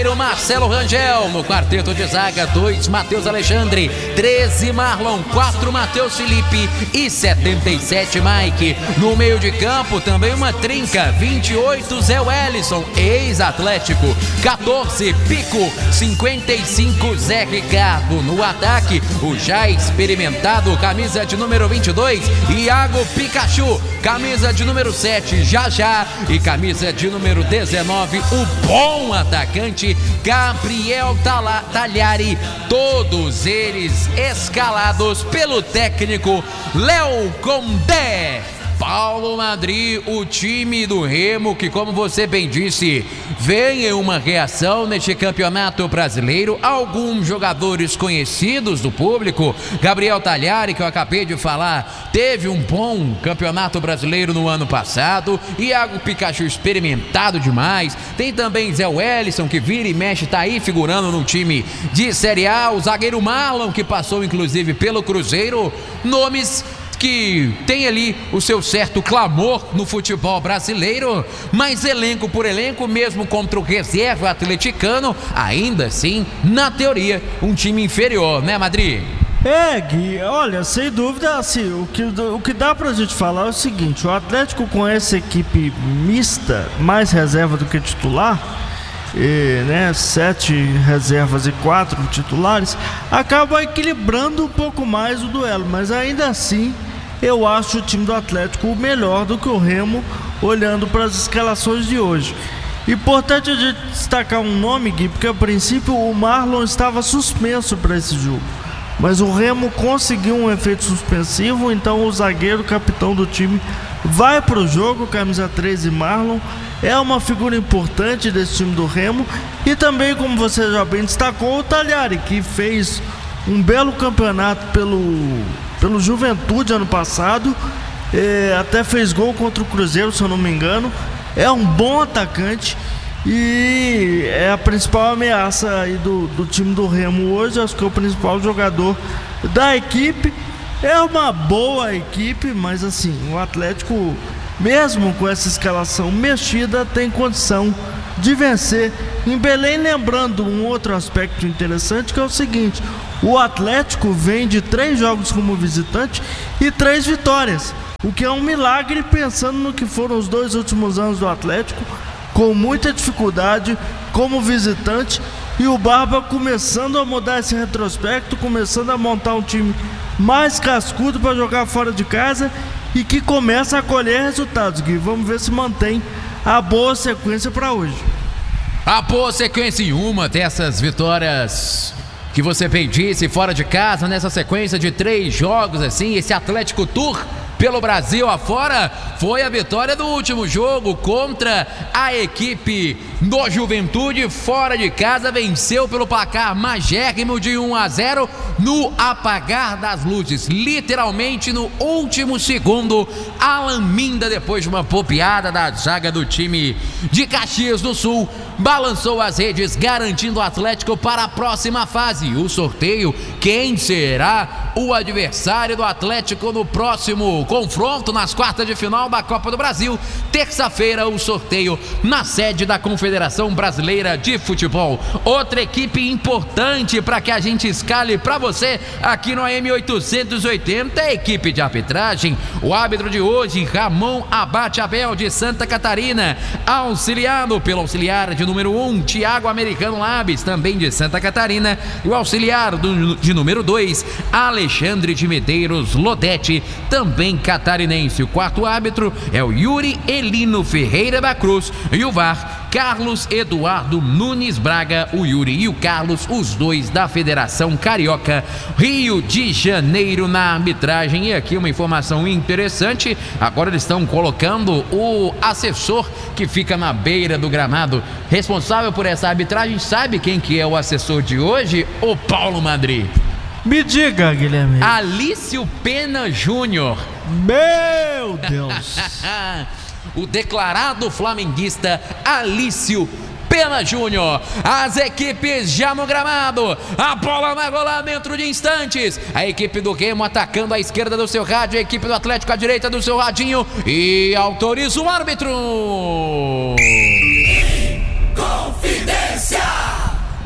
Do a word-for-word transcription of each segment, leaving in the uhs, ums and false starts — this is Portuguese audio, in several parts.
Marcelo Rangel, no quarteto de zaga, dois Matheus Alexandre, treze Marlon, quatro Matheus Felipe e setenta e sete Mike. No meio de campo também uma trinca, vinte e oito Zé Wellison, ex-Atlético, quatorze Pico, cinquenta e cinco Zé Ricardo. No ataque, o já experimentado, camisa de número vinte e dois, Iago Pikachu, camisa de número sete, Jajá, e camisa de número dezenove, o bom atacante Gabriel Talhari, todos eles escalados pelo técnico Léo Condé. Paulo Madri, o time do Remo, que, como você bem disse, vem em uma reação neste campeonato brasileiro. Alguns jogadores conhecidos do público, Gabriel Talhari, que eu acabei de falar, teve um bom campeonato brasileiro no ano passado. Iago Pikachu, experimentado demais. Tem também Zé Wellison, que vira e mexe, tá aí figurando no time de Série A. O zagueiro Marlon, que passou inclusive pelo Cruzeiro. Nomes que tem ali o seu certo clamor no futebol brasileiro, mas elenco por elenco, mesmo contra o reserva atleticano, ainda assim, na teoria, um time inferior, né, Madri? É, Gui, olha, sem dúvida, assim, o que, o que dá pra gente falar é o seguinte: o Atlético, com essa equipe mista, mais reserva do que titular, E, né, sete reservas e quatro titulares, acaba equilibrando um pouco mais o duelo, mas ainda assim eu acho o time do Atlético melhor do que o Remo, olhando para as escalações de hoje. Importante a gente destacar um nome, Gui, porque a princípio o Marlon estava suspenso para esse jogo, mas o Remo conseguiu um efeito suspensivo, então o zagueiro, capitão do time, vai para o jogo, camisa treze Marlon. É uma figura importante desse time do Remo. E também, como você já bem destacou, o Talhari, que fez um belo campeonato pelo, pelo Juventude ano passado, é, até fez gol contra o Cruzeiro, se eu não me engano. É um bom atacante e é a principal ameaça aí do, do time do Remo hoje. Acho que é o principal jogador da equipe. É uma boa equipe, mas assim, o Atlético, mesmo com essa escalação mexida, tem condição de vencer em Belém. Lembrando um outro aspecto interessante, que é o seguinte: o Atlético vem de três jogos como visitante e três vitórias, o que é um milagre pensando no que foram os dois últimos anos do Atlético, com muita dificuldade como visitante, e o Barba começando a mudar esse retrospecto, começando a montar um time mais cascudo para jogar fora de casa e que começa a colher resultados, Gui. Vamos ver se mantém a boa sequência para hoje. A boa sequência em uma dessas vitórias que você bem disse, fora de casa, nessa sequência de três jogos, assim, esse Atlético Tour pelo Brasil afora, foi a vitória do último jogo contra a equipe do Juventude, fora de casa, venceu pelo placar magérrimo de um a zero no apagar das luzes, literalmente no último segundo. Alan Minda, depois de uma bobeada da zaga do time de Caxias do Sul, balançou as redes, garantindo o Atlético para a próxima fase. O sorteio, quem será o adversário do Atlético no próximo confronto, nas quartas de final da Copa do Brasil? Terça-feira, o sorteio na sede da Confederação Brasileira de Futebol. Outra equipe importante para que a gente escale para você aqui no A M oitocentos e oitenta é a equipe de arbitragem. O árbitro de hoje, Ramon Abate Abel, de Santa Catarina, auxiliado pelo auxiliar de número um, Thiago Americano Labes, também de Santa Catarina, e o auxiliar do, de número dois, Alexandre de Medeiros Lodete, também catarinense. O quarto árbitro é o Yuri Elino Ferreira da Cruz, e o V A R, Carlos Eduardo Nunes Braga, o Yuri e o Carlos, os dois da Federação Carioca Rio de Janeiro na arbitragem. E aqui uma informação interessante: agora eles estão colocando o assessor que fica na beira do gramado, responsável por essa arbitragem. Sabe quem que é o assessor de hoje? O Paulo Madri. Me diga, Guilherme. Alício Pena Júnior. Meu Deus. O declarado flamenguista Alício Pena Júnior. As equipes já no gramado, a bola vai rolar dentro de instantes. A equipe do Remo atacando à esquerda do seu rádio, a equipe do Atlético à direita do seu radinho, e autoriza o árbitro. Confidência.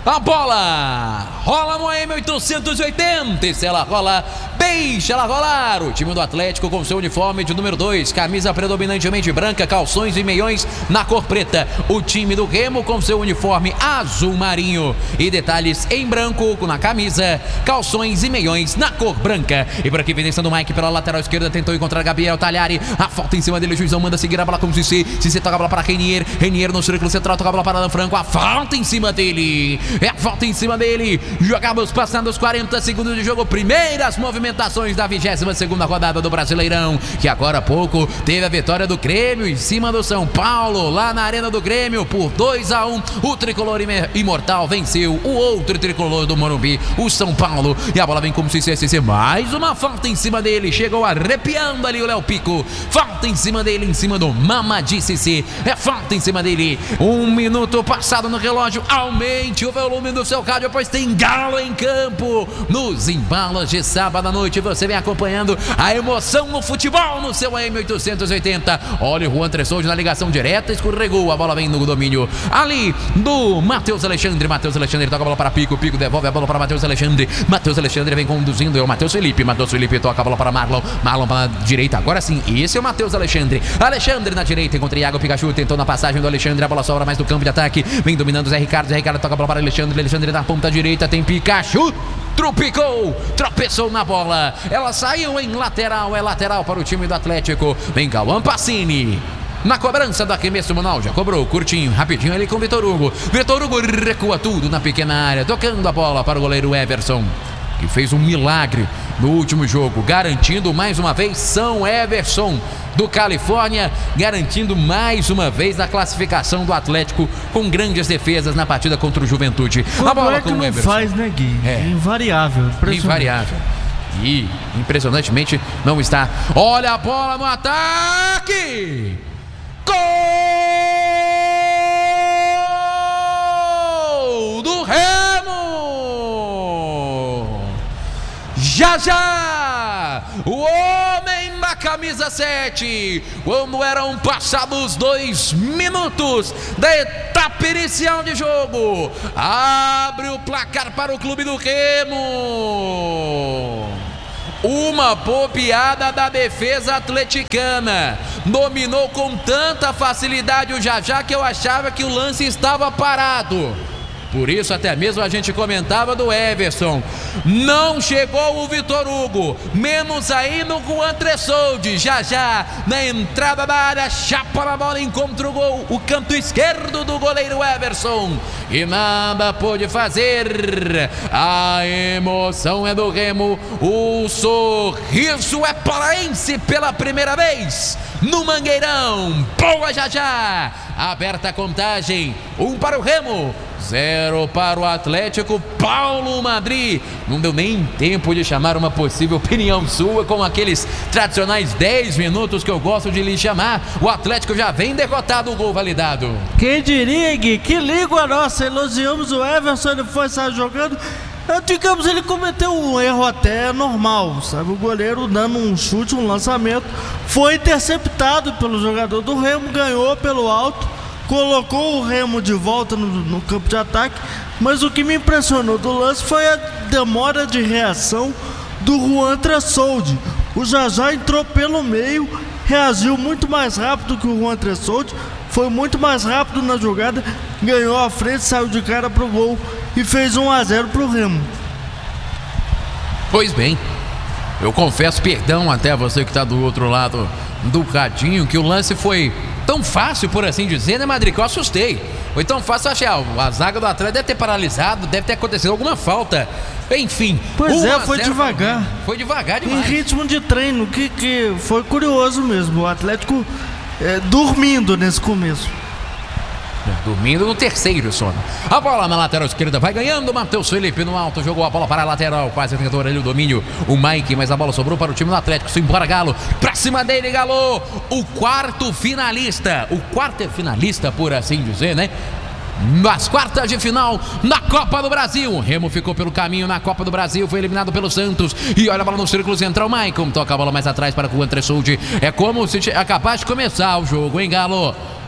A bola rola no A M oitocentos e oitenta. E se ela rola, deixa ela rolar. O time do Atlético com seu uniforme de número dois, camisa predominantemente branca, calções e meiões na cor preta. O time do Remo com seu uniforme azul marinho e detalhes em branco na camisa, calções e meiões na cor branca. E por aqui vem descendo o Mike pela lateral esquerda, tentou encontrar Gabriel Talhari. A falta em cima dele, o juizão manda seguir a bola com o Cissé. Cissé toca a bola para Renier. Renier no círculo central, toca a bola para Alan Franco. A falta em cima dele. É a falta em cima dele. Jogamos passando os quarenta segundos de jogo. Primeiras movimentações da vigésima segunda rodada do Brasileirão, que agora há pouco teve a vitória do Grêmio em cima do São Paulo, lá na Arena do Grêmio, por dois a um. O tricolor imortal venceu o outro tricolor do Morumbi, o São Paulo. E a bola vem como se fosse mais uma falta em cima dele. Chegou arrepiando ali o Léo Pico. Falta em cima dele, em cima do Mamadi Cissé. É falta em cima dele. Um minuto passado no relógio. Aumente o volume do seu rádio, pois tem Galo em campo. Nos embalos de sábado à noite, você vem acompanhando a emoção no futebol no seu A M oitocentos e oitenta. Olha o Juan Tressoldi na ligação direta, escorregou. A bola vem no domínio ali do Matheus Alexandre. Matheus Alexandre toca a bola para Pico. Pico devolve a bola para Matheus Alexandre. Matheus Alexandre vem conduzindo. É o Matheus Felipe. Matheus Felipe toca a bola para Marlon. Marlon para a direita. Agora sim, esse é o Matheus Alexandre. Alexandre na direita encontra Iago Pikachu. Tentou na passagem do Alexandre. A bola sobra mais do campo de ataque. Vem dominando o Zé Ricardo. Zé Ricardo toca a bola para Alexandre. Alexandre na ponta direita. Tem Pikachu. Tropicou, tropeçou na bola. Ela saiu em lateral. É lateral para o time do Atlético. Vem Cauã Pacini na cobrança do arremesso manual. Já cobrou, curtinho, rapidinho ali com Vitor Hugo. Vitor Hugo recua tudo na pequena área, tocando a bola para o goleiro Everson, que fez um milagre no último jogo, garantindo mais uma vez São Everson do Califórnia, garantindo mais uma vez a classificação do Atlético com grandes defesas na partida contra o Juventude. A bola é com o Everson. Faz, né, Gui? É. Invariável. Invariável. E, impressionantemente, não está. Olha a bola no ataque! Gol do Remo! Já já! O homem na camisa sete, quando eram passados dois minutos da etapa inicial de jogo, abre o placar para o clube do Remo. Uma bobeada da defesa atleticana. Dominou com tanta facilidade o Jajá que eu achava que o lance estava parado. Por isso até mesmo a gente comentava do Everson. Não chegou o Vitor Hugo, menos ainda o Juan Tressoldi. Já já na entrada da área, chapa na bola, encontra o gol, o canto esquerdo do goleiro Everson, e nada pôde fazer. A emoção é do Remo, o sorriso é paraense pela primeira vez no Mangueirão. Boa, já já, aberta a contagem, um para o Remo, zero para o Atlético. Paulo Madri, não deu nem tempo de chamar uma possível opinião sua com aqueles tradicionais dez minutos que eu gosto de lhe chamar. O Atlético já vem derrotado, o gol validado. Quem diria, Gui, que língua nossa, elogiamos o Everson, ele foi estar jogando. Digamos, ele cometeu um erro até normal, sabe? O goleiro dando um chute, um lançamento, foi interceptado pelo jogador do Remo, ganhou pelo alto, colocou o Remo de volta no, no campo de ataque. Mas o que me impressionou do lance foi a demora de reação do Juan Tressoldi. O Jajá entrou pelo meio, reagiu muito mais rápido que o Juan Tressoldi, foi muito mais rápido na jogada, ganhou a frente, saiu de cara pro gol e fez um a zero pro Remo. Pois bem, eu confesso perdão até a você que está do outro lado do radinho, que o lance foi tão fácil, por assim dizer, né, Madri? Que eu assustei. Foi tão fácil, eu achei, ah, a zaga do Atlético deve ter paralisado, deve ter acontecido alguma falta. Enfim. Pois é, foi devagar. Foi devagar demais. Em ritmo de treino, que, que foi curioso mesmo. O Atlético é, dormindo nesse começo. Dormindo no terceiro sono. A bola na lateral esquerda vai ganhando. Matheus Felipe no alto, jogou a bola para a lateral, quase tentou ali o domínio o Mike, mas a bola sobrou para o time do Atlético. Se embora Galo, pra cima dele Galo, o quarto finalista, o quarto finalista, por assim dizer, né? Nas quartas de final na Copa do Brasil. O Remo ficou pelo caminho na Copa do Brasil, foi eliminado pelo Santos. E olha a bola no círculo central, Maicon toca a bola mais atrás para o Juan Tressoldi. É como se acabasse de começar o jogo, hein, Galo?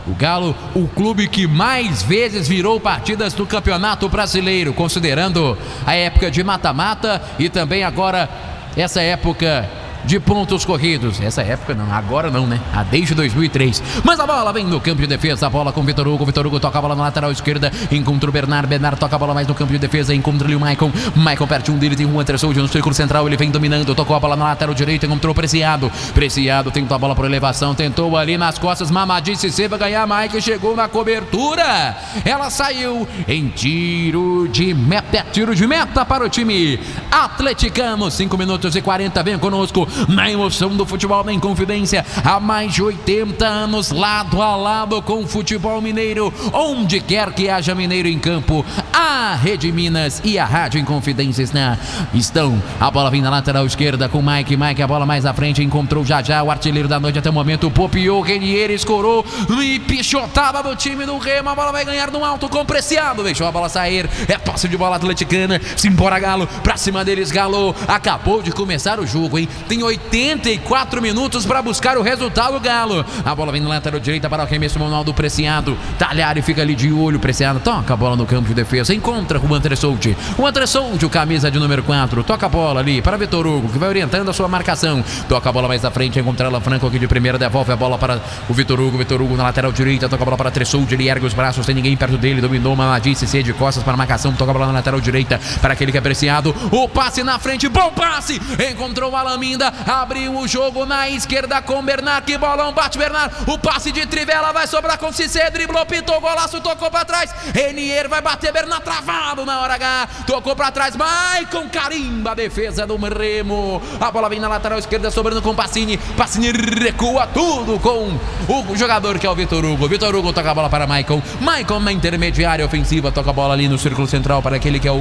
O Galo, o clube que mais vezes virou partidas do Campeonato Brasileiro, considerando a época de mata-mata e também agora essa época de pontos corridos. Essa época não, agora não, né? Ah, desde dois mil e três. Mas a bola vem no campo de defesa, a bola com o Vitor Hugo. Vitor Hugo toca a bola na lateral esquerda, encontra o Bernard. Bernard toca a bola mais no campo de defesa, encontra ali o Maicon. Maicon pertinho dele, tem um Anderson no círculo central, ele vem dominando, tocou a bola na lateral direita, encontrou o Preciado. Preciado tentou a bola por elevação, tentou ali nas costas, Mamadi Cissé vai ganhar, Mike chegou na cobertura. Ela saiu em tiro de meta, tiro de meta para o time atleticano. cinco minutos e quarenta, vem conosco na emoção do futebol, na Inconfidência, há mais de oitenta anos, lado a lado com o futebol mineiro, onde quer que haja mineiro em campo, a Rede Minas e a Rádio Inconfidência estão. A bola vem na lateral esquerda com o Mike, Mike a bola mais à frente, encontrou já já o artilheiro da noite até o momento, Popiou, Renier escorou e pichotava do time do Remo, a bola vai ganhar no alto com o Preciado, deixou a bola sair, é passe de bola atleticana, simbora Galo, pra cima deles Galo, acabou de começar o jogo, hein? Tem oitenta e quatro minutos para buscar o resultado, Galo. A bola vem na lateral direita para o arremesso manual do Preciado. Talhari fica ali de olho. Preciado toca a bola no campo de defesa. Encontra com o Antressolti. O Antressolti, o camisa de número quatro. Toca a bola ali para Vitor Hugo, que vai orientando a sua marcação. Toca a bola mais à frente. Encontra Alan Franco aqui de primeira. Devolve a bola para o Vitor Hugo. Vitor Hugo na lateral direita. Toca a bola para Antressolti. Ele ergue os braços. Tem ninguém perto dele. Dominou Mamadi Cissé de costas para a marcação. Toca a bola na lateral direita para aquele que é Preciado. O passe na frente. Bom passe. Encontrou o Alaminda. Abriu o jogo na esquerda com Bernard, que bolão, bate Bernard, o passe de trivela vai sobrar com Cissé, driblou, pintou, golaço, tocou pra trás, Renier vai bater, Bernard travado na hora H, tocou pra trás, Maicon carimba a defesa do Remo, a bola vem na lateral esquerda sobrando com Pacini, Pacini recua tudo com o jogador que é o Vitor Hugo, Vitor Hugo toca a bola para Maicon, Maicon na intermediária ofensiva, toca a bola ali no círculo central para aquele que é o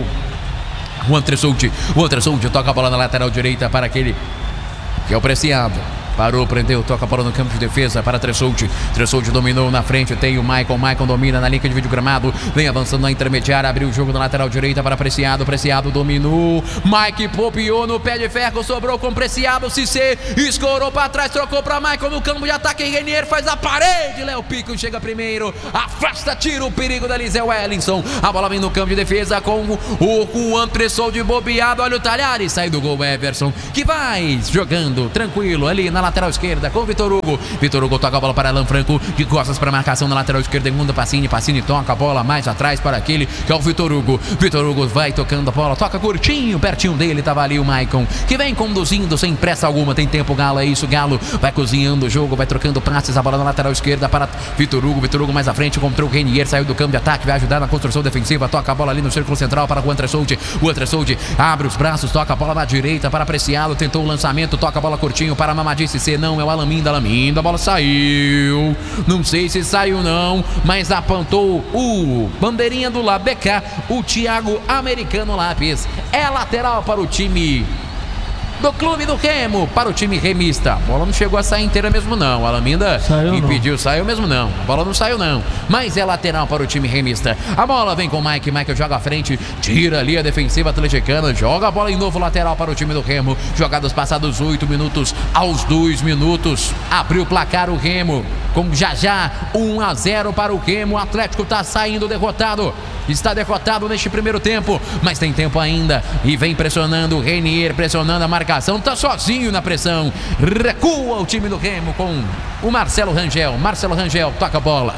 o Antressolti, o Antressolti toca a bola na lateral direita para aquele que é o Preciado. Parou, prendeu, toca a bola no campo de defesa para Antressolti. Antressolti dominou na frente, tem o Maicon. Maicon domina na linha de vídeo gramado. Vem avançando na intermediária, abriu o jogo na lateral direita para Preciado. Preciado dominou. Mike Popiou no pé de ferro, sobrou com Preciado. Cissé escorou para trás, trocou para Maicon no campo de ataque. Renier faz a parede. Léo Pico chega primeiro. Afasta, tira o perigo da Lisé Wellington. A bola vem no campo de defesa com o, com o Antressolti bobeado. Olha o Talhari, sai do gol Everson, que vai jogando tranquilo ali na lateral esquerda com o Vitor Hugo. Vitor Hugo toca a bola para Alan Franco, de costas para a marcação na lateral esquerda, em Pacini. Pacini toca a bola mais atrás para aquele que é o Vitor Hugo. Vitor Hugo vai tocando a bola, toca curtinho, pertinho dele estava ali o Maicon, que vem conduzindo sem pressa alguma. Tem tempo, Galo, é isso, Galo vai cozinhando o jogo, vai trocando passes, a bola na lateral esquerda para Vitor Hugo. Vitor Hugo mais à frente, encontrou o Renier, saiu do campo de ataque, vai ajudar na construção defensiva, toca a bola ali no círculo central para o Antressolti. O Antressolti abre os braços, toca a bola na direita para Preciado, tentou o lançamento, toca a bola curtinho para Mamadi Cissé. Não, é o Alaminda, Alaminda, a bola saiu, não sei se saiu não, mas apontou o bandeirinha do lado B K, o Thiago Americano Lápis, é lateral para o time do clube do Remo, para o time remista. A bola não chegou a sair inteira mesmo não, a Alaminda saiu impediu, não. Saiu mesmo não, a bola não saiu não, mas é lateral para o time remista. A bola vem com o Mike, Mike joga à frente, tira ali a defensiva atleticana, joga a bola em novo lateral para o time do Remo. Jogados passados oito minutos, aos dois minutos, abriu o placar o Remo, com já já um a zero para o Remo. O Atlético está saindo derrotado, está derrotado neste primeiro tempo, mas tem tempo ainda, e vem pressionando o Renier, pressionando a marcação, tá sozinho na pressão, recua o time do Remo com o Marcelo Rangel. Marcelo Rangel toca a bola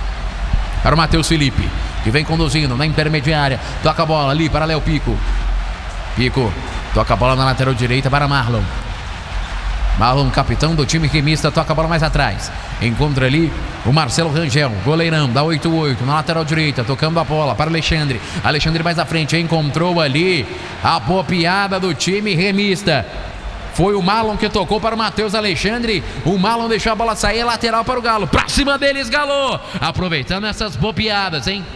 para o Matheus Felipe, que vem conduzindo na intermediária, toca a bola ali para Léo Pico. Pico toca a bola na lateral direita para Marlon. Marlon, capitão do time remista, toca a bola mais atrás, encontra ali o Marcelo Rangel, goleirão, dá oito oito na lateral direita, tocando a bola para Alexandre. Alexandre mais à frente, encontrou ali a bobeada do time remista. Foi o Marlon que tocou para o Matheus Alexandre. O Marlon deixou a bola sair, lateral para o Galo. Pra cima deles, Galo, aproveitando essas bobeadas, hein?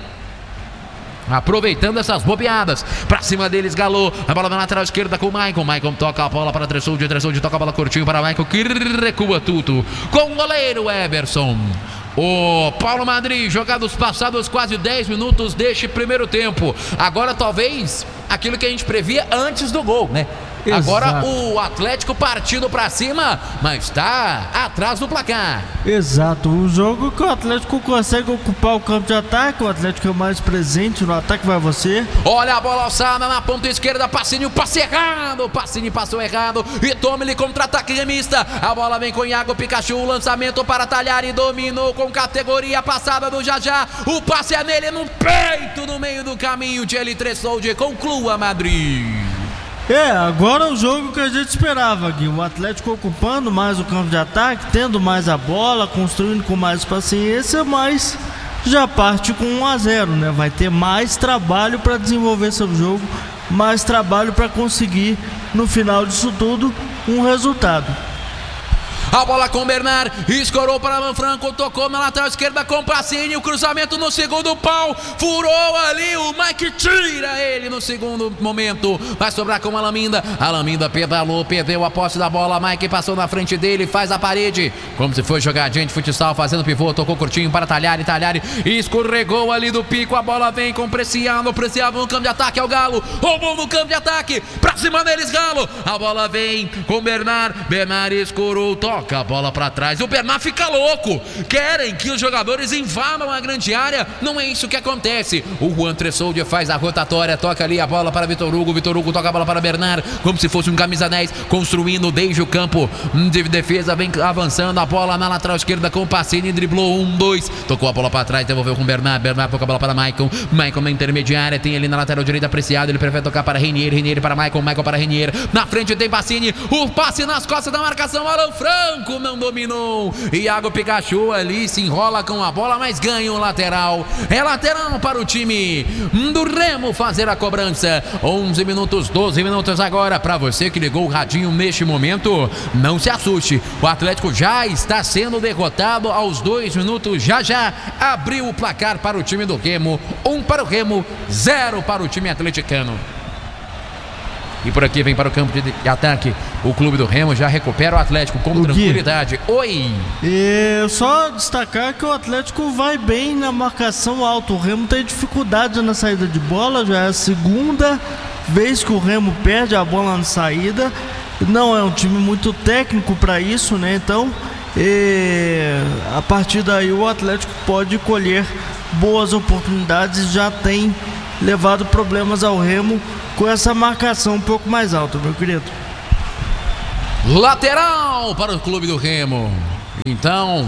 Aproveitando essas bobeadas, pra cima deles, Galo. A bola na lateral esquerda com o Maicon. Maicon toca a bola para Antressolti. Antressolti toca a bola curtinho para Maicon, que recua tudo com o goleiro Everson. O Paulo Madrid, jogados passados quase dez minutos deste primeiro tempo. Agora talvez aquilo que a gente previa antes do gol, né? Exato. Agora o Atlético partindo pra cima, mas tá atrás do placar. Exato, o jogo que o Atlético consegue ocupar o campo de ataque, o Atlético é mais presente no ataque, vai você. Olha a bola alçada na ponta esquerda, Passinho, passe errado, Passinho passou errado e toma ele contra-ataque remista. A bola vem com Iago Pikachu, lançamento para Talhari, dominou com categoria, passada do Jajá, o passe é nele no peito, no meio do caminho, Thierry Tressoldi conclua Madrid. É, agora o jogo que a gente esperava, Gui. O Atlético ocupando mais o campo de ataque, tendo mais a bola, construindo com mais paciência, mas já parte com um a zero, né? Vai ter mais trabalho para desenvolver seu jogo, mais trabalho para conseguir, no final disso tudo, um resultado. A bola com o Bernard, escorou para Alan Franco, tocou na lateral esquerda com Passinho, o cruzamento no segundo pau, furou ali, o Mike tira ele no segundo momento, vai sobrar com a Laminda, a Laminda pedalou, perdeu a posse da bola, Mike passou na frente dele, faz a parede, como se fosse jogadinha de futsal, fazendo pivô, tocou curtinho para Talhari, Talhari escorregou ali do pico, a bola vem com Preciado, Preciado no campo de ataque, é o Galo, roubou no campo de ataque, pra cima deles Galo, a bola vem com o Bernard, Bernard escorou, toca a bola para trás, o Bernard fica louco, querem que os jogadores invadam a grande área, não é isso que acontece, o Juan Tressoldi faz a rotatória, toca ali a bola para Vitor Hugo, Vitor Hugo toca a bola para Bernard, como se fosse um camisa dez, construindo desde o campo de defesa, vem avançando, a bola na lateral esquerda com o Passinho, driblou um, dois, tocou a bola para trás, devolveu com o Bernard, Bernard toca a bola para Maicon, Maicon na intermediária, tem ali na lateral direita Preciado, ele prefere tocar para Renier, Renier para Maicon, Maicon para Renier, na frente tem Passinho, o passe nas costas da marcação, Alan Franco não dominou, Iago Pikachu ali se enrola com a bola, mas ganha o lateral, é lateral para o time do Remo fazer a cobrança, onze minutos, doze minutos agora, para você que ligou o radinho neste momento, não se assuste, o Atlético já está sendo derrotado aos dois minutos, já já abriu o placar para o time do Remo, um para o Remo, zero para o time atleticano. E por aqui vem para o campo de ataque o clube do Remo, já recupera o Atlético com o tranquilidade. Gui. Oi! E só destacar que o Atlético vai bem na marcação alta. O Remo tem dificuldade na saída de bola, já é a segunda vez que o Remo perde a bola na saída. Não é um time muito técnico para isso, né? Então, e, a partir daí o Atlético pode colher boas oportunidades, já tem levado problemas ao Remo com essa marcação um pouco mais alta, meu querido. Lateral para o clube do Remo. Então,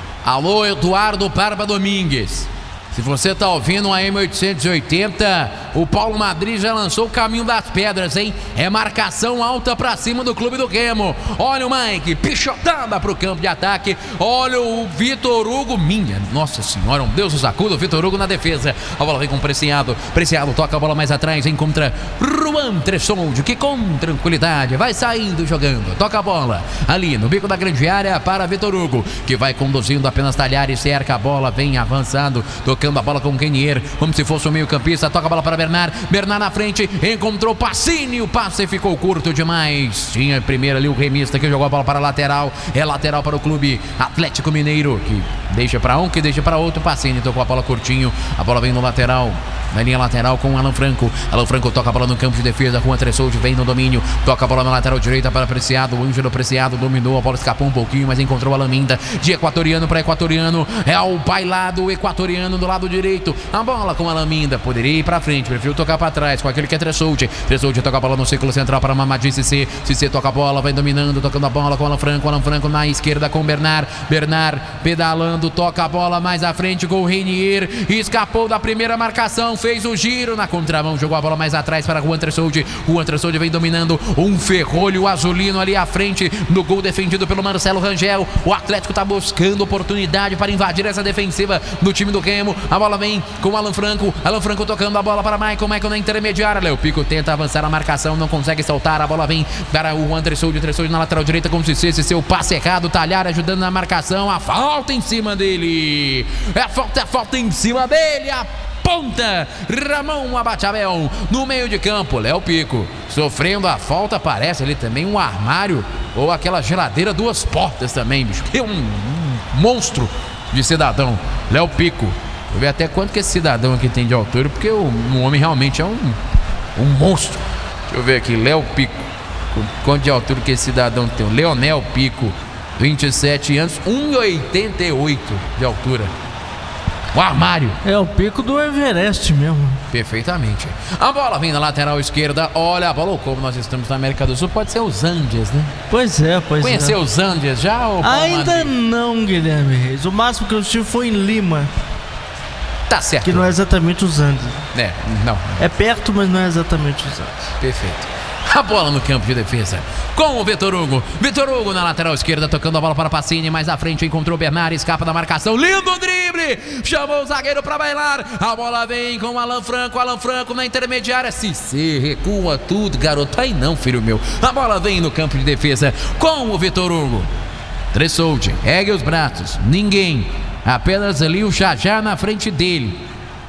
alô Eduardo Barba Domingues, se você tá ouvindo a M oitocentos e oitenta, o Paulo Madrid já lançou o caminho das pedras, hein? É marcação alta pra cima do clube do Remo. Olha o Mike, pichotada pro campo de ataque. Olha o Vitor Hugo, minha nossa senhora, um Deus o sacuda, o Vitor Hugo na defesa. A bola vem com o Preciado, Preciado toca a bola mais atrás, encontra Juan Tressoldi, que com tranquilidade vai saindo jogando. Toca a bola ali no bico da grande área para Vitor Hugo, que vai conduzindo apenas Talhari, cerca a bola, vem avançando, tocando a bola com o Renier, como se fosse o meio campista, toca a bola para Bernard, Bernard na frente, encontrou Passinho, o passe ficou curto demais, tinha primeiro ali o remista que jogou a bola para a lateral, é lateral para o clube Atlético Mineiro, que deixa para um, que deixa para outro, Passinho tocou a bola curtinho, a bola vem no lateral, na linha lateral com o Alan Franco, Alan Franco toca a bola no campo de defesa, Juan Tressoldi vem no domínio, toca a bola na lateral direita para Preciado, o Ângelo Preciado dominou, a bola escapou um pouquinho, mas encontrou a Laminda, de equatoriano para equatoriano, é o bailado equatoriano do lado direito, a bola com a Laminda, poderia ir pra frente, preferiu tocar pra trás com aquele que é Tressoldi, Tressoldi toca a bola no círculo central para Mamadi Cissé, Cissé toca a bola, vai dominando, tocando a bola com o Alan Franco, Alan Franco na esquerda com o Bernard, Bernard pedalando, toca a bola mais à frente com o Renier, escapou da primeira marcação, fez o giro na contramão, jogou a bola mais atrás para Juan Tressoldi, Juan Tressoldi vem dominando, um ferrolho azulino ali à frente do gol defendido pelo Marcelo Rangel, o Atlético tá buscando oportunidade para invadir essa defensiva do time do Remo, a bola vem com o Alan Franco, Alan Franco tocando a bola para Maicon, Maicon na intermediária, Léo Pico tenta avançar a marcação, não consegue soltar, a bola vem para o Juan Tressoldi, Tressoldi na lateral direita com o Cissé, Cissé o passe errado, Talhari ajudando na marcação, a falta em cima dele, é a falta, é a falta em cima dele, a ponta, Ramon Abachabel no meio de campo, Léo Pico sofrendo a falta, parece ali também um armário ou aquela geladeira duas portas também, bicho, é um, um monstro de cidadão, Léo Pico. Vou ver até quanto que esse cidadão aqui tem de altura, porque o, o homem realmente é um, um monstro. Deixa eu ver aqui, Léo Pico, Quanto de altura que esse cidadão tem? O Leonel Pico, vinte e sete anos, um e oitenta e oito de altura. O armário. É o pico do Everest mesmo. Perfeitamente. A bola vem na lateral esquerda. Olha a bola, ou como nós estamos na América do Sul, pode ser os Andes, né? Pois é, pois Conheceu é. Conheceu os Andes já? Ou ainda não, Guilherme Reis. O máximo que eu estive foi em Lima. Tá certo. Que não é exatamente os Andes. É, não. É perto, mas não é exatamente os Andes. Perfeito. A bola no campo de defesa com o Vitor Hugo. Vitor Hugo na lateral esquerda, tocando a bola para Pacini. Mais à frente encontrou o Bernard, escapa da marcação. Lindo drible! Chamou o zagueiro para bailar. A bola vem com o Alan Franco. Alan Franco na intermediária. Cissé recua tudo, garoto. Aí não, filho meu. A bola vem no campo de defesa com o Vitor Hugo. Tressoldi, ergue os braços. Ninguém. Apenas ali o Jajá na frente dele.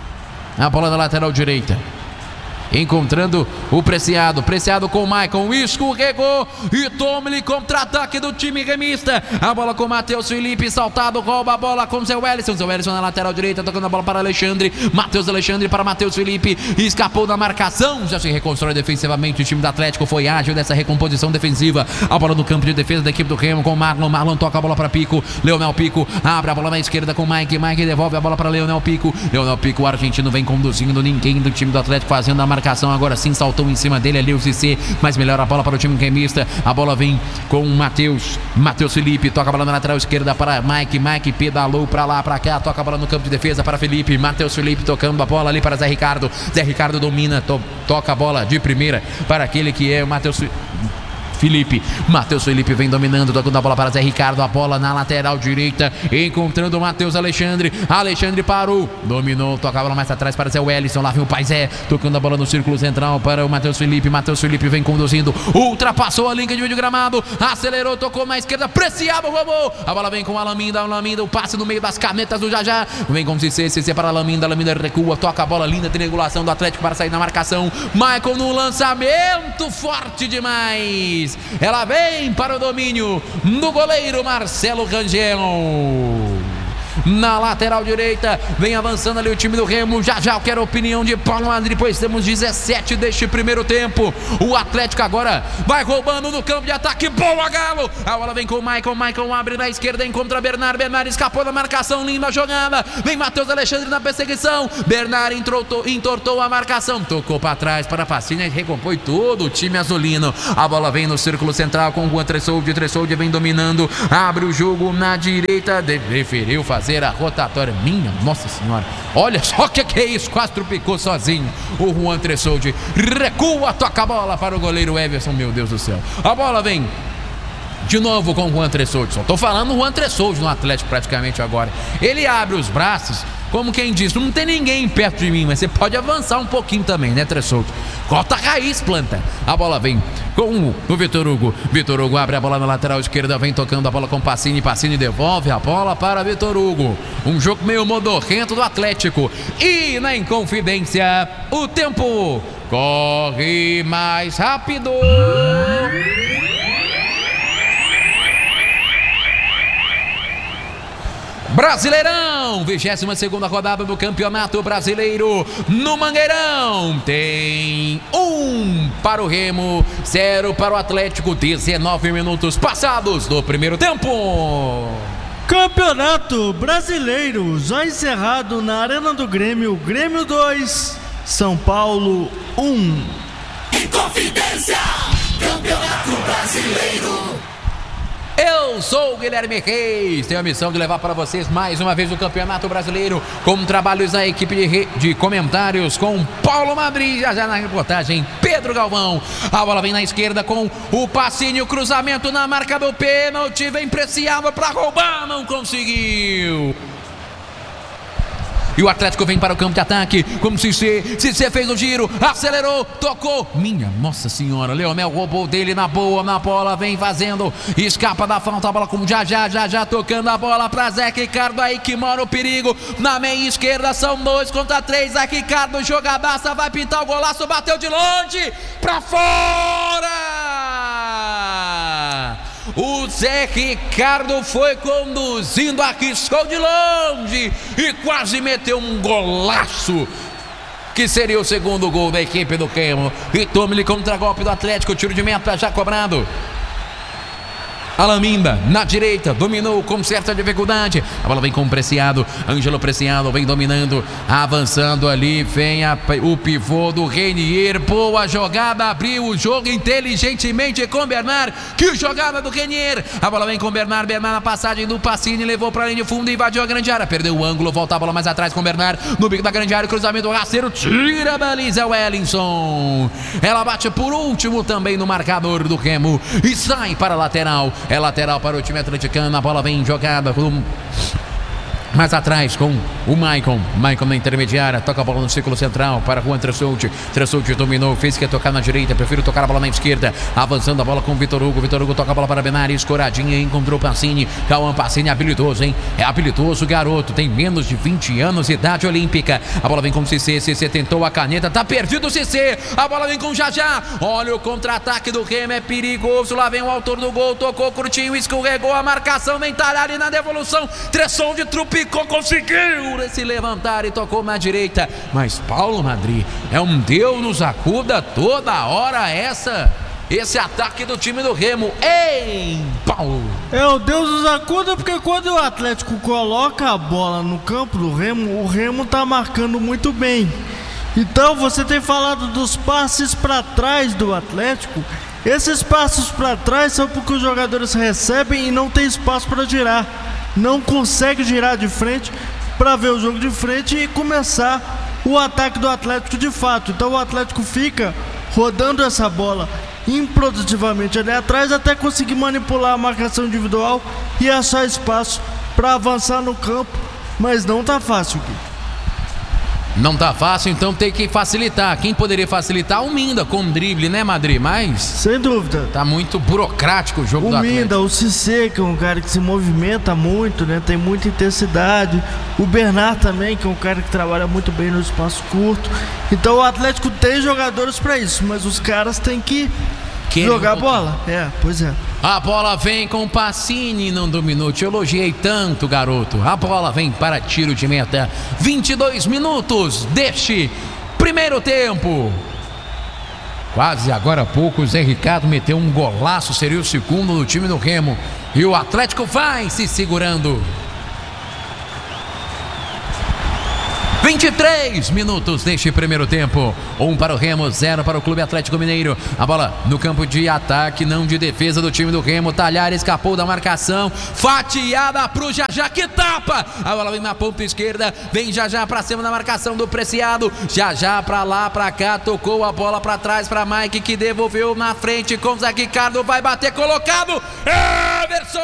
A bola na lateral direita. Encontrando o Preciado, Preciado com o Maicon, escorregou e toma-lhe contra-ataque do time remista. A bola com o Matheus Felipe, saltado, rouba a bola com o Zé Wellison. Zé Wellison na lateral direita, tocando a bola para Alexandre. Matheus Alexandre para Matheus Felipe, escapou da marcação, já se reconstrói defensivamente. O time do Atlético foi ágil nessa recomposição defensiva. A bola no campo de defesa da equipe do Remo com o Marlon. Marlon toca a bola para Pico, Leonel Pico abre a bola na esquerda com o Mike. Mike devolve a bola para Leonel Pico. Leonel Pico, o argentino, vem conduzindo, ninguém do time do Atlético fazendo a marcação. Marcação agora sim, saltou em cima dele ali o Cissé, mas melhora a bola para o time remista. A bola vem com o Matheus Matheus Felipe, toca a bola na lateral esquerda para Mike. Mike pedalou para lá, para cá, toca a bola no campo de defesa para Felipe. Matheus Felipe tocando a bola ali para Zé Ricardo. Zé Ricardo domina, to toca a bola de primeira para aquele que é o Matheus Felipe. Matheus Felipe vem dominando, tocando a bola para Zé Ricardo. A bola na lateral direita, encontrando o Matheus Alexandre. Alexandre parou, dominou, toca a bola mais atrás para Zé Wellison. Lá vem o Paisé, tocando a bola no círculo central para o Matheus Felipe. Matheus Felipe vem conduzindo, ultrapassou a linha de meio de gramado, acelerou, tocou na esquerda, Preciado, roubou. A bola vem com o Alaminda, Alaminda, o passe no meio das canetas do Jajá. Vem com o Cissé, Cissé para Alaminda, Alaminda recua, toca a bola, linda triangulação do Atlético para sair na marcação. Michael no lançamento, forte demais. Ela vem para o domínio do goleiro Marcelo Rangel. Na lateral direita, vem avançando ali o time do Remo. Já já eu quero a opinião de Paulo André, pois temos dezessete deste primeiro tempo. O Atlético agora vai roubando no campo de ataque. Boa, Galo! A bola vem com o Michael. Michael abre na esquerda, encontra Bernard. Bernard escapou da marcação, linda jogada. Vem Matheus Alexandre na perseguição. Bernard entortou, entortou a marcação, tocou para trás para Pacini e recompõe todo o time azulino. A bola vem no círculo central com o Juan Tressoldi. Tressoldi vem dominando, abre o jogo na direita. Preferiu fazer a rotatória. Minha nossa senhora, olha só o que, que é isso, quase tropicou sozinho o Juan Tressoldi. Recua, toca a bola para o goleiro Everson. Meu Deus do céu, a bola vem de novo com o Juan Tressoldi. Só tô falando o Juan Tressoldi no Atlético praticamente agora. Ele abre os braços como quem diz, não tem ninguém perto de mim, mas você pode avançar um pouquinho também, né, Tressoldi? Corta a raiz, planta. A bola vem com o Vitor Hugo. Vitor Hugo abre a bola na lateral esquerda, vem tocando a bola com Pacini. Pacini devolve a bola para Vitor Hugo. Um jogo meio modorrento do Atlético. E na Inconfidência, o tempo corre mais rápido. Brasileirão, vigésima segunda rodada do Campeonato Brasileiro no Mangueirão. Tem um para o Remo, zero para o Atlético. dezenove minutos passados do primeiro tempo. Campeonato Brasileiro já encerrado na Arena do Grêmio. Grêmio dois, São Paulo um. Inconfidência, Campeonato Brasileiro. Eu sou o Guilherme Reis, tenho a missão de levar para vocês mais uma vez o Campeonato Brasileiro, com trabalhos da equipe de, re... de comentários com Paulo Madrid, já já na reportagem Pedro Galvão. A bola vem na esquerda com o Pacini, o cruzamento na marca do pênalti, vem Preciado para roubar, não conseguiu. E o Atlético vem para o campo de ataque, como Cissé, Cissé fez o giro, acelerou, tocou, minha nossa senhora, Leonel roubou dele na boa, na bola, vem fazendo, escapa da falta, a bola com já já, já já, tocando a bola para Zé Ricardo, aí que mora o perigo, na meia esquerda, são dois contra três, Zé Ricardo, jogadaça, vai pintar o golaço, bateu de longe, para fora! O Zé Ricardo foi conduzindo, arriscou de longe e quase meteu um golaço. que seria o segundo gol da equipe do Remo. E tome-lhe contra-golpe do Atlético, tiro de meta já cobrado. Alaminda, na direita, dominou com certa dificuldade. A bola vem com o Preciado. Ângelo Preciado vem dominando, avançando ali. Vem a, o pivô do Renier. Boa jogada, abriu o jogo inteligentemente com Bernard. Que jogada do Renier. A bola vem com Bernard. Bernard na passagem do Pacini, levou para a linha de fundo e invadiu a grande área. Perdeu o ângulo, volta a bola mais atrás com Bernard. No bico da grande área, cruzamento rasteiro. Tira a baliza, Wellington. Ela bate por último também no marcador do Remo e sai para a lateral. É lateral para o time atleticano. A bola vem jogada com... mais atrás com o Maicon. Maicon na intermediária, toca a bola no círculo central para Juan Tressoute. Tressoute dominou, fez que ia tocar na direita, prefiro tocar a bola na esquerda. Avançando a bola com o Vitor Hugo. Vitor Hugo toca a bola para Benari, escoradinha, encontrou Pacini. Cauã Pacini, habilidoso, hein? É habilidoso o garoto, tem menos de vinte anos, idade olímpica. A bola vem com o Cissé, Cissé tentou a caneta, tá perdido o Cissé. A bola vem com o Jajá. Olha o contra-ataque do Remo, é perigoso. Lá vem o autor do gol, tocou curtinho, escorregou a marcação, vem Talhari na devolução. Tressoute de trupe conseguiu se levantar e tocou na direita, mas Paulo Madri, é um Deus nos acuda toda hora essa esse ataque do time do Remo. Ei, Paulo, é o Deus nos acuda, porque quando o Atlético coloca a bola no campo do Remo, o Remo tá marcando muito bem. Então você tem falado dos passes para trás do Atlético. Esses passos para trás são porque os jogadores recebem e não tem espaço para girar. Não consegue girar de frente para ver o jogo de frente e começar o ataque do Atlético de fato. Então o Atlético fica rodando essa bola improdutivamente ali atrás até conseguir manipular a marcação individual e achar espaço para avançar no campo, mas não tá fácil, Gui. Não tá fácil, então tem que facilitar. Quem poderia facilitar? O Minda com drible, né, Madri? Mas sem dúvida, tá muito burocrático o jogo o do Atlético. O Minda, o Cissé, que é um cara que se movimenta muito, né? Tem muita intensidade. O Bernard também, que é um cara que trabalha muito bem no espaço curto. Então o Atlético tem jogadores para isso, mas os caras têm que Querem jogar a bola. É, pois é. A bola vem com o Pacini, não dominou. Te elogiei tanto, garoto. A bola vem para tiro de meta. vinte e dois minutos deste primeiro tempo. Quase agora há pouco o Zé Ricardo meteu um golaço, seria o segundo no time do Remo. E o Atlético vai se segurando. vinte e três minutos deste primeiro tempo. Um para o Remo, zero para o Clube Atlético Mineiro. A bola no campo de ataque, não de defesa do time do Remo. Talhari escapou da marcação. Fatiada pro Jajá, que tapa! A bola vem na ponta esquerda. Vem Jajá pra cima da marcação do Preciado. Jajá pra lá, pra cá. Tocou a bola pra trás pra Mike, que devolveu na frente com Zé Ricardo. Vai bater colocado. Everson!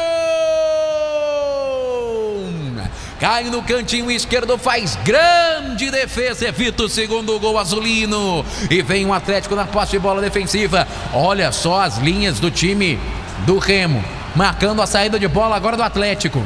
Cai no cantinho esquerdo, faz grande defesa, evita o segundo gol azulino. E vem o Atlético na posse de bola defensiva. Olha só as linhas do time do Remo, marcando a saída de bola agora do Atlético.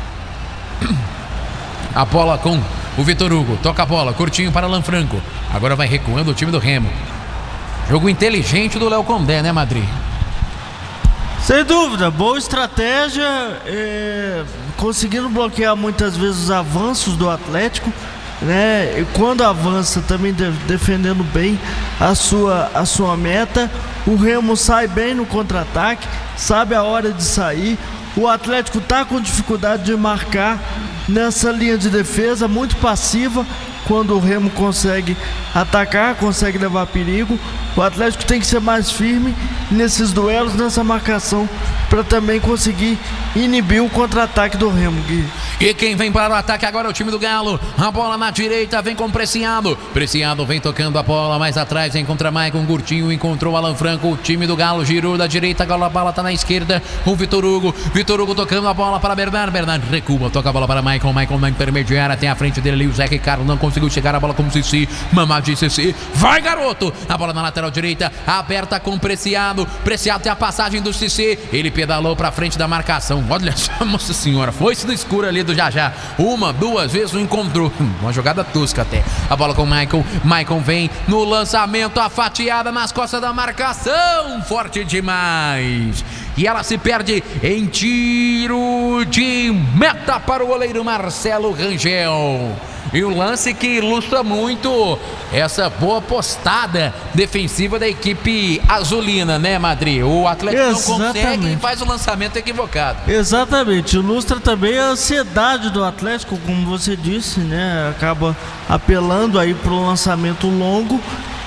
A bola com o Vitor Hugo, toca a bola, curtinho para Alan Franco. Agora vai recuando o time do Remo. Jogo inteligente do Léo Condé, né, Madri? Sem dúvida, boa estratégia, é, conseguindo bloquear muitas vezes os avanços do Atlético, né? E quando avança também de, defendendo bem a sua, a sua meta. O Remo sai bem no contra-ataque, sabe a hora de sair. O Atlético está com dificuldade de marcar nessa linha de defesa, muito passiva. Quando o Remo consegue atacar, consegue levar perigo, o Atlético tem que ser mais firme nesses duelos, nessa marcação, para também conseguir inibir o contra-ataque do Remo, Gui. E quem vem para o ataque agora é o time do Galo. A bola na direita vem com o Preciado. Preciado vem tocando a bola mais atrás, encontra Maicon, Gurtinho, encontrou Alan Franco. O time do Galo girou da direita, agora a bola tá na esquerda com o Vitor Hugo. Vitor Hugo tocando a bola para Bernard. Bernard recua, toca a bola para Maicon. Maicon na intermediária, tem à frente dele ali o Zé Ricardo, não conseguiu chegar a bola com o Cissé. Mamá de Cissé, vai garoto! A bola na lateral direita, aberta com o Preciado. Preciado tem a passagem do Cissé. Ele pedalou para frente da marcação. Olha só, nossa senhora, foi-se no escuro ali do Jajá. Uma, duas vezes o encontrou. Uma jogada tosca até. A bola com o Maicon. Maicon vem no lançamento, a fatiada nas costas da marcação. Forte demais. E ela se perde em tiro de meta para o goleiro Marcelo Rangel. E um lance que ilustra muito essa boa postada defensiva da equipe azulina, né, Madri? O Atlético Exatamente. não consegue e faz o lançamento equivocado. Exatamente, ilustra também a ansiedade do Atlético, como você disse, né? Acaba apelando aí para o lançamento longo.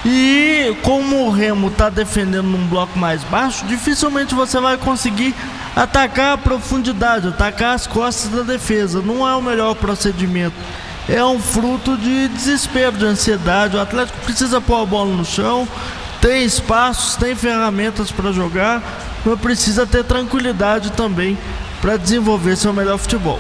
E como o Remo está defendendo num bloco mais baixo, dificilmente você vai conseguir atacar a profundidade, atacar as costas da defesa. Não é o melhor procedimento. É um fruto de desespero, de ansiedade. O Atlético precisa pôr a bola no chão, tem espaços, tem ferramentas para jogar, mas precisa ter tranquilidade também para desenvolver seu melhor futebol.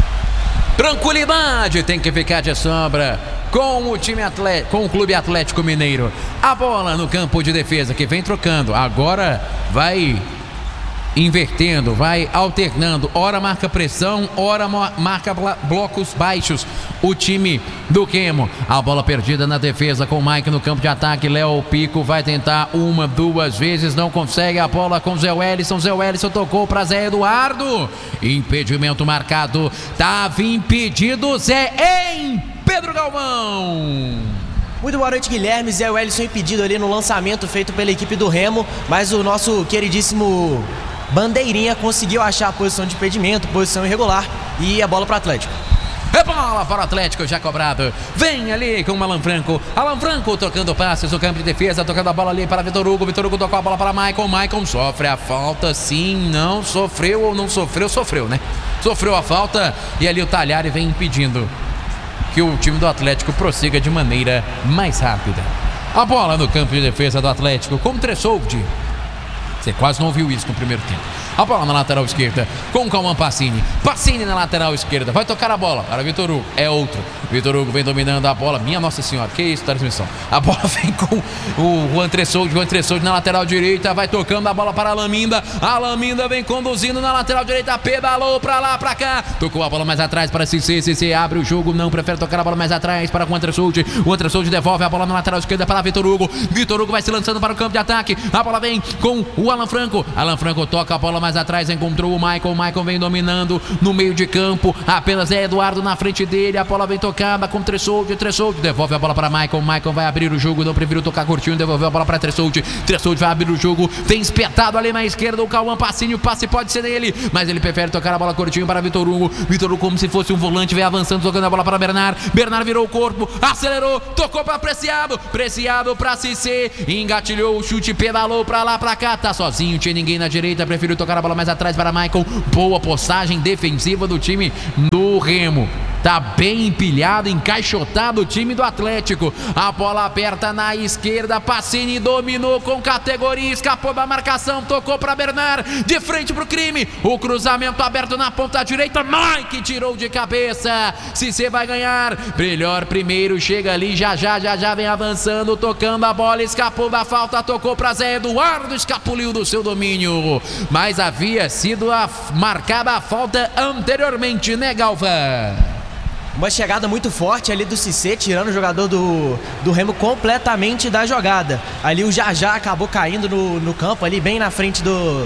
Tranquilidade tem que ficar de sombra com o time Atlético, com o Clube Atlético Mineiro. A bola no campo de defesa que vem trocando. Agora vai invertendo, vai alternando. Ora marca pressão, ora marca blocos baixos. O time do Remo. A bola perdida na defesa com o Mike no campo de ataque. Léo Pico vai tentar uma, duas vezes, não consegue. A bola com Zé Wellison. Zé Wellison tocou para Zé Eduardo. Impedimento marcado. Tava impedido Zé em Pedro Galvão. Muito boa noite, Guilherme. Zé Wellison impedido ali no lançamento feito pela equipe do Remo, mas o nosso queridíssimo Bandeirinha conseguiu achar a posição de impedimento, posição irregular, e a bola para o Atlético. É bola para o Atlético, já cobrado. Vem ali com o Alan Franco. Alan Franco tocando passes no campo de defesa, tocando a bola ali para Vitor Hugo. Vitor Hugo tocou a bola para Maicon. Maicon sofre a falta, sim, não sofreu ou não sofreu, sofreu, né? Sofreu a falta e ali o Talhari vem impedindo que o time do Atlético prossiga de maneira mais rápida. A bola no campo de defesa do Atlético com Tressoldi. Você quase não ouviu isso no primeiro tempo. A bola na lateral esquerda com o Cauã Pacini. Pacini na lateral esquerda. Vai tocar a bola para Vitor Hugo. É outro. Vitor Hugo vem dominando a bola. Minha Nossa Senhora, que isso, transmissão. A bola vem com o Juan Tressoldi. Juan Tressoldi na lateral direita. Vai tocando a bola para a Laminda. A Laminda vem conduzindo na lateral direita. Pedalou para lá, para cá. Tocou a bola mais atrás para Cissé. Cissé abre o jogo. Não prefere tocar a bola mais atrás para Juan Tressoldi. Juan Tressoldi devolve a bola na lateral esquerda para Vitor Hugo. Vitor Hugo vai se lançando para o campo de ataque. A bola vem com o Alan Franco. Alan Franco toca a bola mais atrás. Encontrou o Maicon. O Maicon vem dominando no meio de campo. Apenas é Eduardo na frente dele. A bola vem tocada com Tressoldi. Tressoldi devolve a bola para Maicon. Maicon vai abrir o jogo. Não prefiro tocar curtinho. Devolveu a bola para Tressoldi. Tressoldi vai abrir o jogo. Vem espetado ali na esquerda o Cauã Pacini. O passe pode ser dele, mas ele prefere tocar a bola curtinho para Vitor Hugo. Vitor Hugo, como se fosse um volante, vem avançando, tocando a bola para Bernard. Bernard virou o corpo, acelerou, tocou para Preciado. Preciado para Cissé. Engatilhou o chute, pedalou para lá, para cá. Tá sozinho, tinha ninguém na direita. Preferiu tocar a bola mais atrás para Maicon. Boa postagem defensiva do time do Remo. Tá bem empilhado, encaixotado o time do Atlético. A bola aperta na esquerda. Pacini dominou com categoria. Escapou da marcação. Tocou para Bernard. De frente pro crime. O cruzamento aberto na ponta direita. Mike tirou de cabeça. Cissé vai ganhar. Melhor primeiro. Chega ali. Já já, já já vem avançando. Tocando a bola. Escapou da falta. Tocou para Zé Eduardo. Escapuliu do seu domínio. Mas havia sido a, marcada a falta anteriormente, né, Galva? Uma chegada muito forte ali do Cissé, tirando o jogador do, do Remo completamente da jogada. Ali o Jajá acabou caindo no, no campo, ali bem na frente do,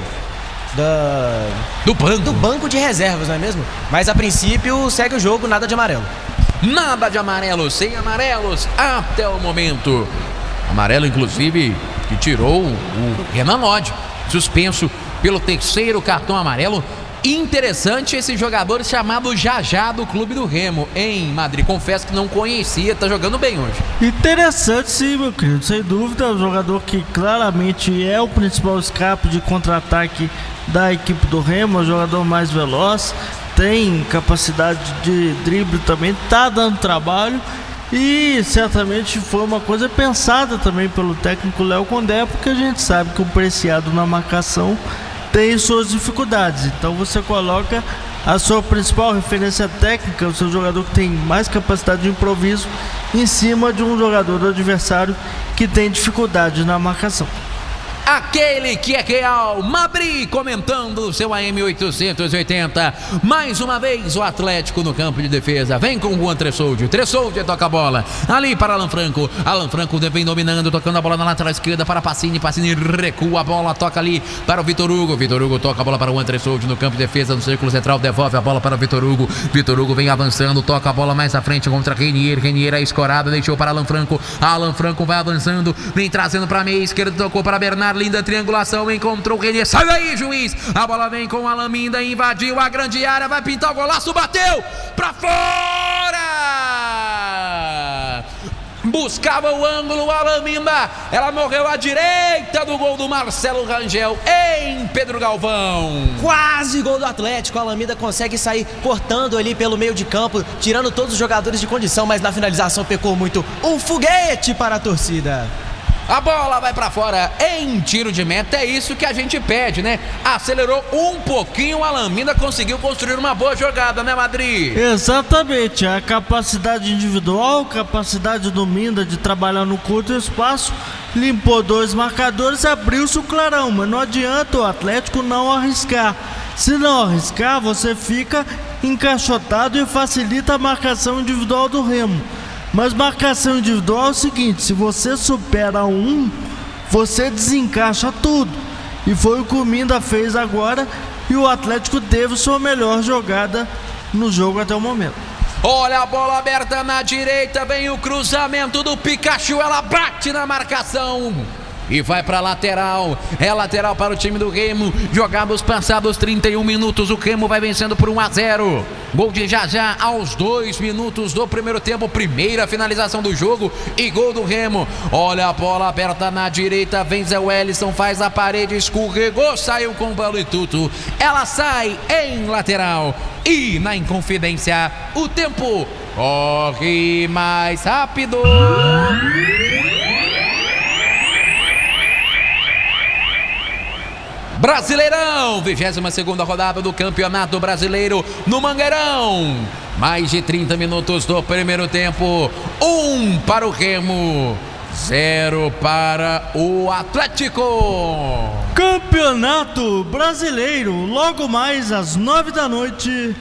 da, do, banco. do banco de reservas, não é mesmo? Mas a princípio segue o jogo, nada de amarelo. Nada de amarelo, sem amarelos até o momento. Amarelo, inclusive, que tirou o Renan Lodge, suspenso pelo terceiro cartão amarelo. Interessante esse jogador chamado Jajá do Clube do Remo, em Madrid. Confesso que não conhecia, tá jogando bem hoje. Interessante, sim, meu querido, sem dúvida. Um jogador que claramente é o principal escape de contra-ataque da equipe do Remo, o jogador mais veloz, tem capacidade de drible também, tá dando trabalho. E certamente foi uma coisa pensada também pelo técnico Léo Condé, porque a gente sabe que o Preciado na marcação tem suas dificuldades. Então você coloca a sua principal referência técnica, o seu jogador que tem mais capacidade de improviso, em cima de um jogador do adversário que tem dificuldade na marcação. aquele que é Real Madrid, comentando o seu A M oitocentos e oitenta. Mais uma vez o Atlético no campo de defesa, vem com o Juan Tressoldi. Tressoldi toca a bola ali para Alan Franco. Alan Franco vem dominando, tocando a bola na lateral esquerda para Pacini. Pacini recua a bola, toca ali para o Vitor Hugo. Vitor Hugo toca a bola para o Juan Tressoldi no campo de defesa, no círculo central, devolve a bola para o Vitor Hugo. Vitor Hugo vem avançando, toca a bola mais à frente contra Renier. Renier é escorada, deixou para Alan Franco. Alan Franco vai avançando, vem trazendo para a meia esquerda, tocou para Bernard. Linda triangulação, encontrou o Renier. Sai daí, juiz! A bola vem com o Alan Minda, invadiu a grande área, vai pintar o golaço, bateu pra fora! Buscava o ângulo, Alan Minda. Ela morreu à direita do gol do Marcelo Rangel em Pedro Galvão. Quase gol do Atlético. A Alan Minda consegue sair cortando ali pelo meio de campo, tirando todos os jogadores de condição, mas na finalização pecou muito. Um foguete para a torcida. A bola vai pra fora em tiro de meta, é isso que a gente pede, né? Acelerou um pouquinho, o Alan Minda conseguiu construir uma boa jogada, né, Madrid? Exatamente, a capacidade individual, capacidade do Minda de trabalhar no curto espaço, limpou dois marcadores, abriu-se o clarão, mas não adianta o Atlético não arriscar. Se não arriscar, você fica encaixotado e facilita a marcação individual do Remo. Mas marcação individual é o seguinte: se você supera um, você desencaixa tudo. E foi o que o Minda fez agora. E o Atlético teve sua melhor jogada no jogo até o momento. Olha a bola aberta na direita, vem o cruzamento do Pikachu, ela bate na marcação e vai para lateral. É lateral para o time do Remo. Jogados passados trinta e um minutos, o Remo vai vencendo por um a zero. Gol de Jajá aos dois minutos do primeiro tempo, primeira finalização do jogo e gol do Remo. Olha a bola aberta na direita, vem Zé Wellison, faz a parede, escorregou, saiu com o balo e tudo. Ela sai em lateral e na Inconfidência o tempo corre mais rápido. Brasileirão, vigésima segunda rodada do Campeonato Brasileiro no Mangueirão. Mais de trinta minutos do primeiro tempo. Um para o Remo, zero para o Atlético. Campeonato Brasileiro, logo mais às nove da noite,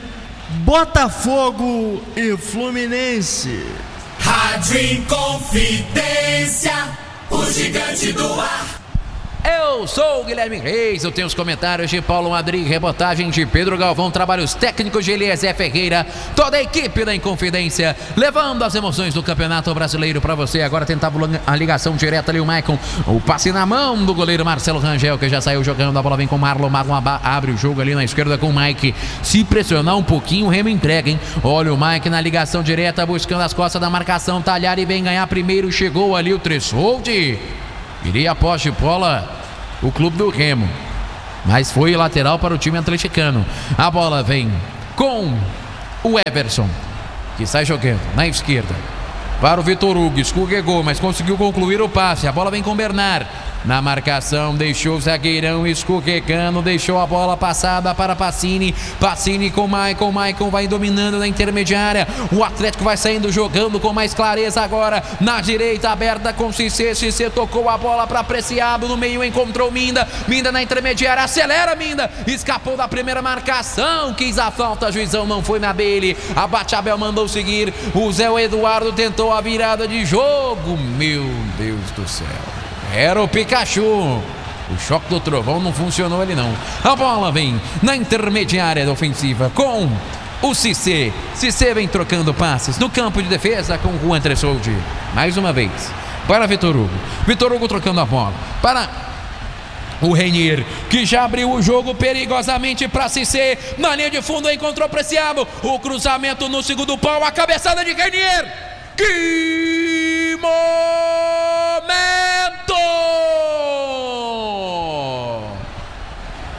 Botafogo e Fluminense. Rádio Inconfidência, o gigante do ar. Eu sou o Guilherme Reis, eu tenho os comentários de Paulo Madrid, reportagem de Pedro Galvão, trabalhos técnicos de Eliezer Ferreira, toda a equipe da Inconfidência, levando as emoções do Campeonato Brasileiro para você. Agora tentava a ligação direta ali, o Maicon, o passe na mão do goleiro Marcelo Rangel, que já saiu jogando, a bola vem com o Marlon, Marlon abre o jogo ali na esquerda com o Mike. Se pressionar um pouquinho, o Remo entrega, hein? Olha o Mike na ligação direta, buscando as costas da marcação, talhar e vem ganhar primeiro, chegou ali o Tressoldi. Iria a poste de bola o clube do Remo, mas foi lateral para o time atleticano. A bola vem com o Everson, que sai jogando na esquerda para o Vitor Hugo, escorregou, mas conseguiu concluir o passe. A bola vem com o Bernard na marcação, deixou o zagueirão escorregando, deixou a bola passada para Pacini. Pacini com o Maicon, Maicon vai dominando na intermediária. O Atlético vai saindo jogando com mais clareza agora na direita, aberta com Cissé. Cissé tocou a bola para Preciado, no meio encontrou Minda, Minda na intermediária, acelera Minda, escapou da primeira marcação, quis a falta, juizão não foi na dele. A Bachabel mandou seguir, o Zé Eduardo tentou a virada de jogo. Meu Deus do céu, era o Pikachu. O choque do trovão não funcionou ali não. A bola vem na intermediária da ofensiva com o Cissé. Cissé vem trocando passes no campo de defesa com o Juan Tressoldi. Mais uma vez para Vitor Hugo. Vitor Hugo trocando a bola para o Renier, que já abriu o jogo perigosamente para Cissé. Na linha de fundo encontrou Preciado. O cruzamento no segundo pau, a cabeçada de Renier. Que